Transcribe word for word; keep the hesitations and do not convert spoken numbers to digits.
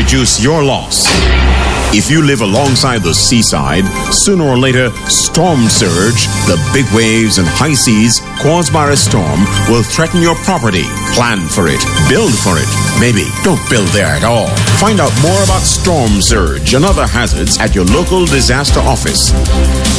reduce your loss. If you live alongside the seaside, sooner or later, storm surge, the big waves and high seas caused by a storm will threaten your property. Plan for it. Build for it. Maybe don't build there at all. Find out more about storm surge and other hazards at your local disaster office.